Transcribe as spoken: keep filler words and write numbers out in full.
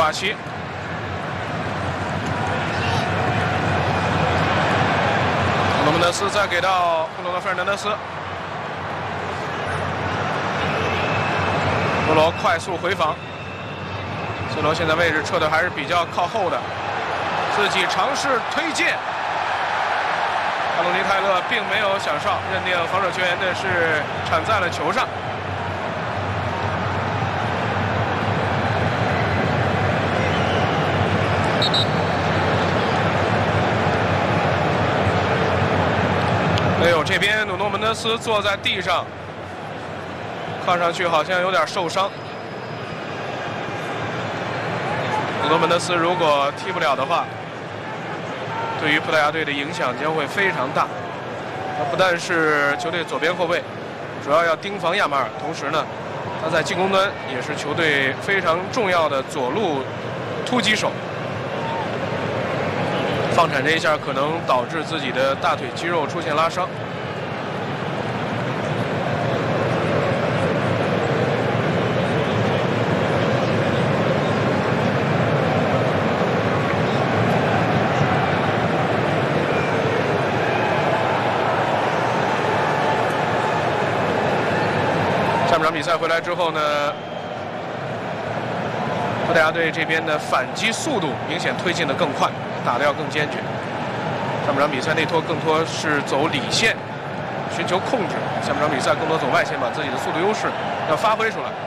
瓦西。罗门德斯再给到布鲁诺·费尔南德斯，布罗快速回防。C罗现在位置撤的还是比较靠后的，自己尝试推进。卡鲁尼泰勒并没有想上，认定防守球员的是铲在了球上。哎呦，这边努诺门德斯坐在地上，看上去好像有点受伤。努诺门德斯如果踢不了的话，对于葡萄牙队的影响将会非常大。他不但是球队左边后卫，主要要盯防亚马尔，同时呢，他在进攻端也是球队非常重要的左路突击手。放铲这一下可能导致自己的大腿肌肉出现拉伤。上半场比赛回来之后呢，葡萄牙队这边的反击速度明显推进的更快，打得要更坚决。上半场比赛内托更多是走里线，寻求控制；下半场比赛更多走外线，把自己的速度优势要发挥出来。